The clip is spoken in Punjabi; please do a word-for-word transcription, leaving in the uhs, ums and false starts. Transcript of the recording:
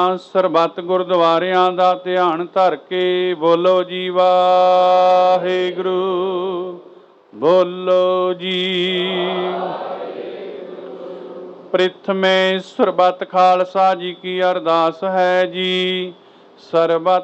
ਸਰਬੱਤ ਗੁਰਦੁਆਰਿਆਂ ਦਾ ਧਿਆਨ ਧਰ ਕੇ ਬੋਲੋ ਜੀ ਵਾਹਿਗੁਰੂ, ਬੋਲੋ ਜੀ। ਪ੍ਰਿਥਮੇ ਸਰਬੱਤ ਖਾਲਸਾ ਜੀ ਕੀ ਅਰਦਾਸ ਹੈ ਜੀ। ਸਰਬੱਤ